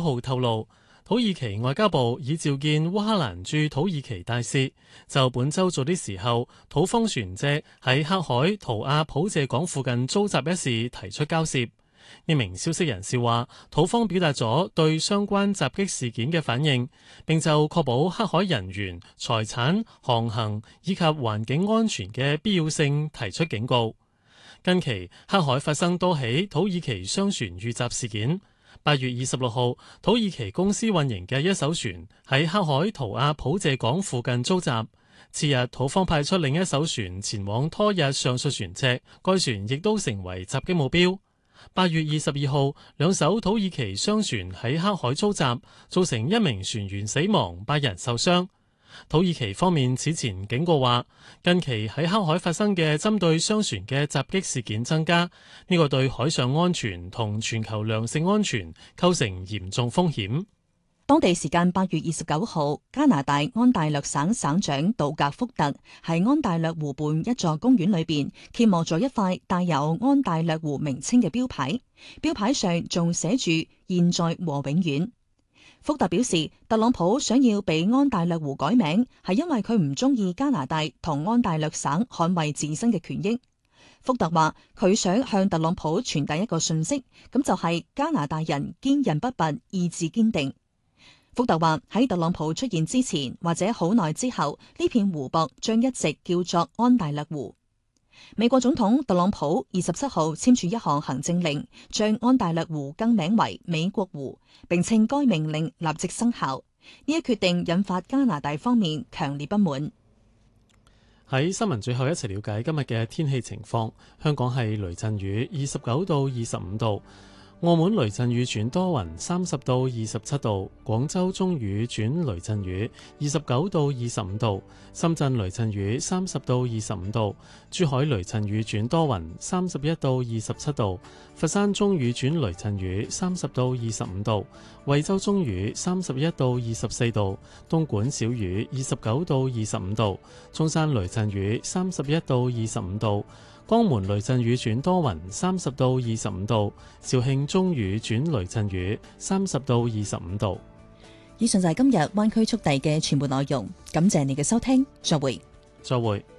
號透露，土耳其外交部已召見烏克蘭駐土耳其大使，就本週早啲時候土方船隻喺黑海圖亞普謝港附近遭襲一事提出交涉。呢名消息人士話，土方表達咗對相關襲擊事件嘅反應，並就確保黑海人員、財產、航行以及環境安全嘅必要性提出警告。近期黑海發生多起土耳其商船遇襲事件。8月26號，土耳其公司運營嘅一艘船喺黑海圖亞普謝港附近遭襲。次日，土方派出另一艘船前往拖曳上述船隻，該船亦都成為襲擊目標。8月22號，兩艘土耳其商船喺黑海遭襲，造成一名船員死亡，8人受傷。土耳其方面此前警告話，近期喺黑海發生嘅針對商船嘅襲擊事件增加，呢個對海上安全同全球糧食安全構成嚴重風險。 當地時間8月29號，加拿大安大略省省長杜格福特喺安大略湖畔一座公園裏邊揭幕咗一塊帶有安大略湖名稱嘅標牌，標牌上仲寫住現在和永遠。福特表示，特朗普想要俾安大略湖改名，係因為佢唔中意加拿大同安大略省捍衛自身嘅權益。福特話佢想向特朗普傳遞一個訊息，咁就係加拿大人堅韌不拔，意志堅定。福特話喺特朗普出現之前或者好耐之後，呢片湖泊將一直叫做安大略湖。美國總統特朗普27號簽署一項行政令，將安大略湖更名為美國湖，並稱該命令立即生效。呢一決定引發加拿大方面強烈不滿。 喺新聞最後一齊了解今日嘅天氣情況。香港係雷陣雨，29到25度。澳門雷陣雨轉多雲，30到27度；廣州中雨轉雷陣雨，29到25度；深圳雷陣雨30到25度；珠海雷陣雨轉多雲，31到27度；佛山中雨轉雷陣雨30到25度；惠州中雨31到24度；東莞小雨29到25度；中山雷陣雨31到25度。江門雷陣雨轉多雲，30到25度；肇慶中雨轉雷陣雨，30到25度。 以上就係今日灣區速遞嘅全部內容，感謝你嘅收聽，再會。 再會。